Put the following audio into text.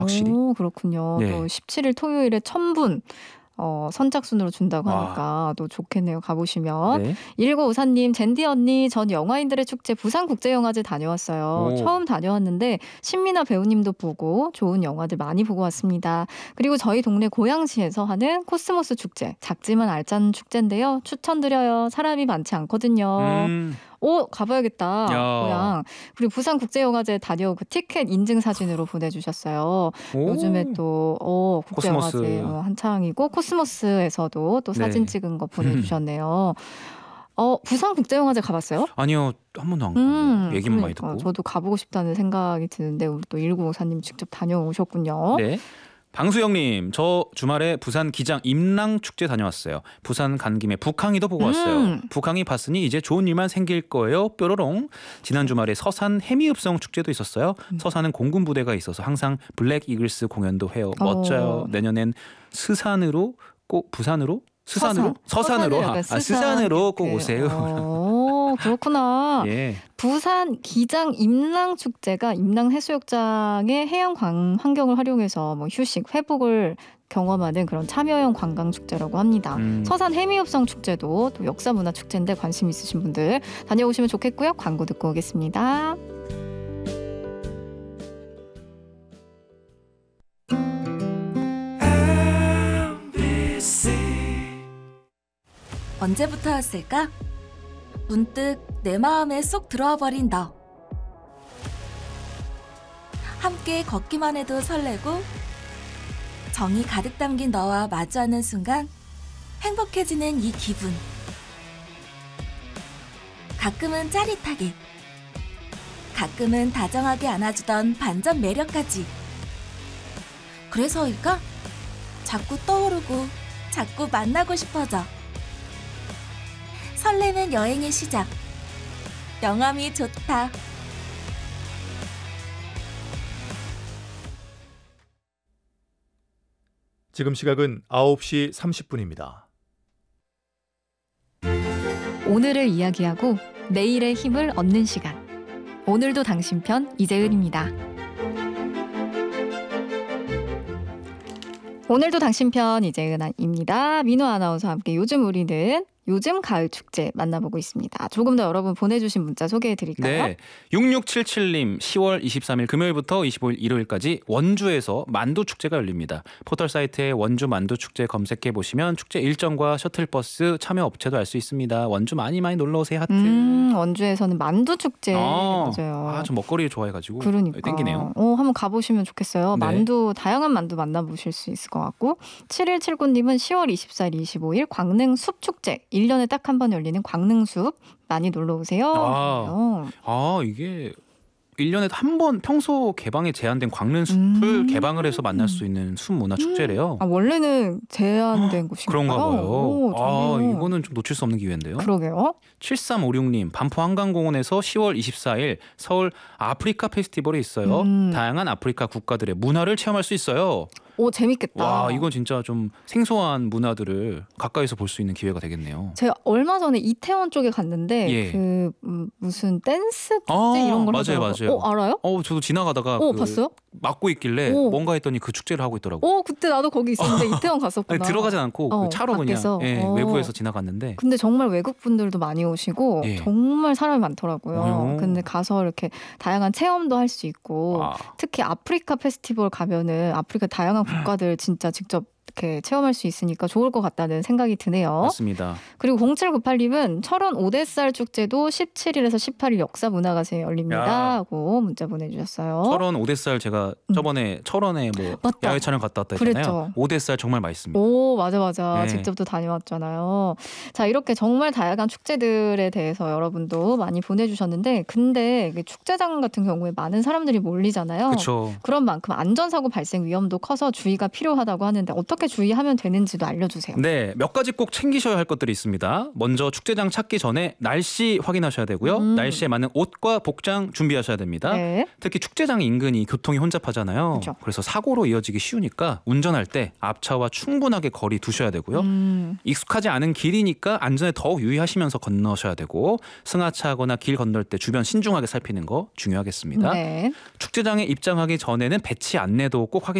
확실히. 오, 그렇군요. 네. 또 17일 토요일에 1000분 선착순으로 준다고 하니까 또 좋겠네요. 가보시면. 네. 1954님, 젠디 언니, 전 영화인들의 축제 부산국제영화제 다녀왔어요. 오. 처음 다녀왔는데 신민아 배우님도 보고 좋은 영화들 많이 보고 왔습니다. 그리고 저희 동네 고양시에서 하는 코스모스 축제, 작지만 알찬 축제인데요. 추천드려요. 사람이 많지 않거든요. 오, 가봐야겠다. 야. 고양. 그리고 부산국제영화제 다녀온 그 티켓 인증 사진으로 보내주셨어요. 오. 요즘에 또 국제영화제 코스모스. 한창이고 코스모스에서도 또 사진 네. 찍은 거 보내주셨네요. 부산국제영화제 가봤어요? 아니요. 한 번도 안 가봤는데 얘기만 많이 그러니까 듣고. 저도 가보고 싶다는 생각이 드는데 우리 또 1954님 직접 다녀오셨군요. 네. 방수영님, 저 주말에 부산 기장 임랑축제 다녀왔어요. 부산 간 김에 북항이도 보고 왔어요. 북항이 봤으니 이제 좋은 일만 생길 거예요. 뾰로롱. 지난 주말에 서산 해미읍성 축제도 있었어요. 서산은 공군 부대가 있어서 항상 블랙 이글스 공연도 해요. 멋져요. 내년엔 스산으로 꼭 부산으로? 스산으로? 서산으로? 스산으로 꼭 오세요. 그렇구나. 예. 부산 기장 임랑축제가 임랑해수욕장의 해양 환경을 활용해서 휴식, 회복을 경험하는 그런 참여형 관광축제라고 합니다. 서산 해미읍성 축제도 또 역사문화축제인데 관심 있으신 분들 다녀오시면 좋겠고요. 광고 듣고 오겠습니다. 언제부터였을까? 문득 내 마음에 쏙 들어와 버린 너. 함께 걷기만 해도 설레고 정이 가득 담긴 너와 마주하는 순간 행복해지는 이 기분. 가끔은 짜릿하게, 가끔은 다정하게 안아주던 반전 매력까지. 그래서일까? 자꾸 떠오르고 자꾸 만나고 싶어져. 설레는 여행의 시작. 영암이 좋다. 지금 시각은 9시 30분입니다. 오늘을 이야기하고 내일의 힘을 얻는 시간. 오늘도 당신 편 이재은입니다. 오늘도 당신 편 이재은입니다. 민호 아나운서와 함께 요즘 가을 축제 만나보고 있습니다. 조금 더 여러분 보내주신 문자 소개해드릴까요? 네, 6677님 10월 23일 금요일부터 25일 일요일까지 원주에서 만두축제가 열립니다. 포털 사이트에 원주 만두축제 검색해보시면 축제 일정과 셔틀버스 참여 업체도 알 수 있습니다. 원주 많이 놀러오세요. 하트. 원주에서는 만두축제. 맞아요. 저 먹거리 좋아해가지고 그러니까. 땡기네요. 한번 가보시면 좋겠어요. 네. 만두, 다양한 만두 만나보실 수 있을 것 같고 7179님은 10월 24일, 25일 광릉 숲축제 1년에 딱 한 번 열리는 광릉숲 많이 놀러오세요. 이게 1년에 한 번 평소 개방에 제한된 광릉숲을 개방을 해서 만날 수 있는 숲문화축제래요. 원래는 제한된 곳인가요? 그런가 봐요. 좋네요. 이거는 좀 놓칠 수 없는 기회인데요. 그러게요. 7356님 반포 한강공원에서 10월 24일 서울 아프리카 페스티벌이 있어요. 다양한 아프리카 국가들의 문화를 체험할 수 있어요. 재밌겠다. 와, 이건 진짜 좀 생소한 문화들을 가까이서 볼 수 있는 기회가 되겠네요. 제가 얼마 전에 이태원 쪽에 갔는데 예. 무슨 댄스 축제 이런 걸 맞아요. 알아요? 저도 지나가다가 봤어요? 막고 있길래 뭔가 했더니 그 축제를 하고 있더라고요. 그때 나도 거기 있었는데 이태원 갔었구나. 아니, 들어가진 않고 그 차로 밖에서. 그냥 외부에서 지나갔는데. 근데 정말 외국 분들도 많이 오시고 정말 사람이 많더라고요. 근데 가서 이렇게 다양한 체험도 할 수 있고 특히 아프리카 페스티벌 가면은 아프리카 다양한 국가들 진짜 직접 이렇게 체험할 수 있으니까 좋을 것 같다는 생각이 드네요. 맞습니다. 그리고 0798님은 철원 오대살 축제도 17일에서 18일 역사문화가에 열립니다 하고 문자 보내주셨어요. 철원 오대살 제가 저번에 철원에 야외 촬영 갔다 왔다 했잖아요. 그랬죠. 오대살 정말 맛있습니다. 맞아. 직접도 다녀왔잖아요. 자, 이렇게 정말 다양한 축제들에 대해서 여러분도 많이 보내주셨는데 근데 축제장 같은 경우에 많은 사람들이 몰리잖아요. 그렇죠. 그런 만큼 안전사고 발생 위험도 커서 주의가 필요하다고 하는데 어떻게 어떻게 주의하면 되는지도 알려주세요. 네, 몇 가지 꼭 챙기셔야 할 것들이 있습니다. 먼저 축제장 찾기 전에 날씨 확인하셔야 되고요. 날씨에 맞는 옷과 복장 준비하셔야 됩니다. 네. 특히 축제장 인근이 교통이 혼잡하잖아요. 그렇죠. 그래서 사고로 이어지기 쉬우니까 운전할 때 앞차와 충분하게 거리 두셔야 되고요. 익숙하지 않은 길이니까 안전에 더욱 유의하시면서 건너셔야 되고 승하차하거나 길 건널 때 주변 신중하게 살피는 거 중요하겠습니다. 네. 축제장에 입장하기 전에는 배치 안내도 꼭 확인